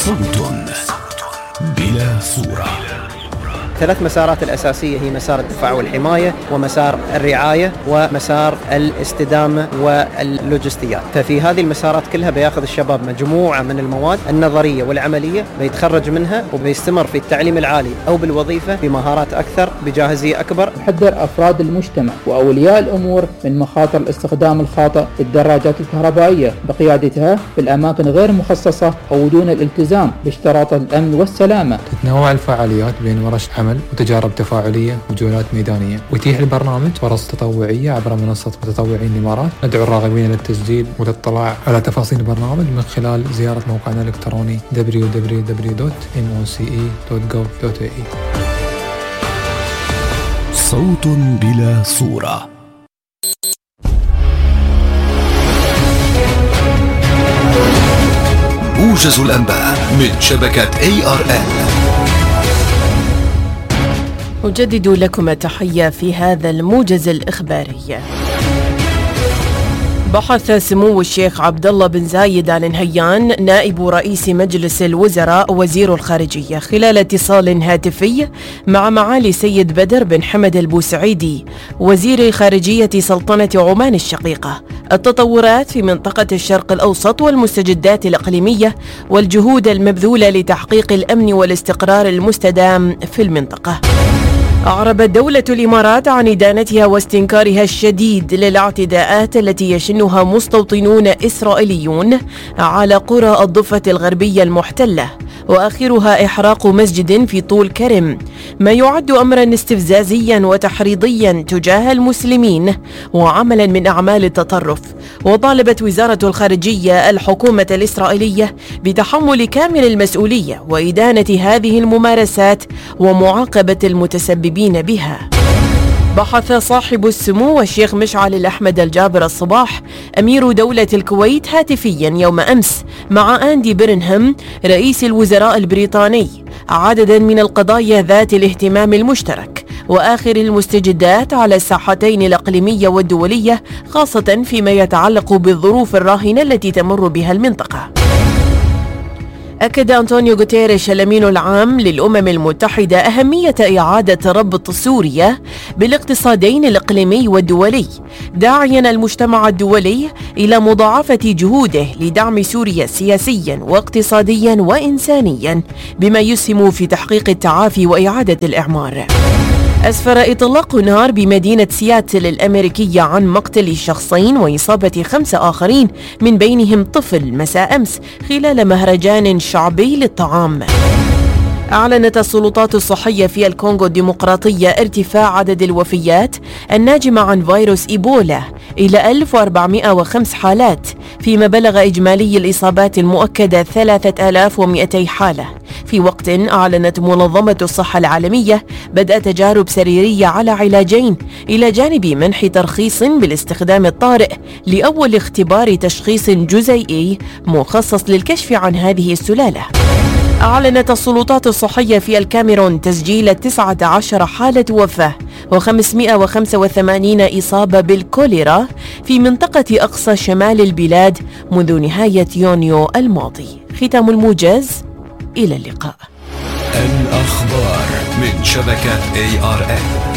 صوت بلا صورة. ثلاث مسارات الأساسية هي مسار الدفاع والحماية، ومسار الرعاية، ومسار الاستدامة واللوجستيات. ففي هذه المسارات كلها بياخذ الشباب مجموعة من المواد النظرية والعملية، بيتخرج منها وبيستمر في التعليم العالي أو بالوظيفة بمهارات أكثر بجاهزية أكبر. نحذر أفراد المجتمع وأولياء الأمور من مخاطر الاستخدام الخاطئ للدراجات الكهربائية بقيادتها في الأماكن غير مخصصة أو دون الالتزام باشتراطات الأمن والسلامة. تتنوع الفعاليات بين ورش عمل وتجارب تفاعلية وجولات ميدانية، ويتيح البرنامج فرص تطوعية عبر منصة متطوعين الإمارات. ندعو الراغبين للتسجيل والاطلاع على تفاصيل البرنامج من خلال زيارة موقعنا الإلكتروني www.moce.gov.ae. صوت بلا صورة. موجز الأنباء من شبكة ARN. أجدد لكم التحية في هذا الموجز الإخباري. بحث سمو الشيخ عبد الله بن زايد آل نهيان نائب رئيس مجلس الوزراء وزير الخارجية خلال اتصال هاتفي مع معالي سيد بدر بن حمد البوسعيدي وزير خارجية سلطنة عمان الشقيقة التطورات في منطقة الشرق الأوسط والمستجدات الإقليمية والجهود المبذولة لتحقيق الأمن والاستقرار المستدام في المنطقة. أعربت دولة الإمارات عن إدانتها واستنكارها الشديد للاعتداءات التي يشنها مستوطنون إسرائيليون على قرى الضفة الغربية المحتلة، وآخرها إحراق مسجد في طول كرم، ما يعد أمرا استفزازيا وتحريضيا تجاه المسلمين وعملا من أعمال التطرف. وطالبت وزارة الخارجية الحكومة الإسرائيلية بتحمل كامل المسؤولية وإدانة هذه الممارسات ومعاقبة المتسببين بها. بحث صاحب السمو الشيخ مشعل الأحمد الجابر الصباح أمير دولة الكويت هاتفيا يوم أمس مع أندي برنهام رئيس الوزراء البريطاني عددا من القضايا ذات الاهتمام المشترك وآخر المستجدات على الساحتين الإقليمية والدولية، خاصة فيما يتعلق بالظروف الراهنة التي تمر بها المنطقة. أكد أنطونيو غوتيريش الأمين العام للأمم المتحدة أهمية إعادة ربط سوريا بالاقتصادين الإقليمي والدولي، داعيا المجتمع الدولي إلى مضاعفة جهوده لدعم سوريا سياسيا واقتصاديا وإنسانيا بما يسهم في تحقيق التعافي وإعادة الإعمار. أسفر إطلاق نار بمدينة سياتل الأمريكية عن مقتل شخصين وإصابة 5 آخرين من بينهم طفل مساء أمس خلال مهرجان شعبي للطعام. أعلنت السلطات الصحية في الكونغو الديمقراطية ارتفاع عدد الوفيات الناجمة عن فيروس إيبولا إلى 1405 حالات، فيما بلغ إجمالي الإصابات المؤكدة 3200 حالة، في وقت أعلنت منظمة الصحة العالمية بدء تجارب سريرية على علاجين، إلى جانب منح ترخيص بالاستخدام الطارئ لأول اختبار تشخيص جزيئي مخصص للكشف عن هذه السلالة. أعلنت السلطات الصحية في الكاميرون تسجيل 19 حالة وفاة و585 إصابة بالكوليرا في منطقة أقصى شمال البلاد منذ نهاية يونيو الماضي. ختام الموجز، إلى اللقاء. الأخبار من شبكة ARN.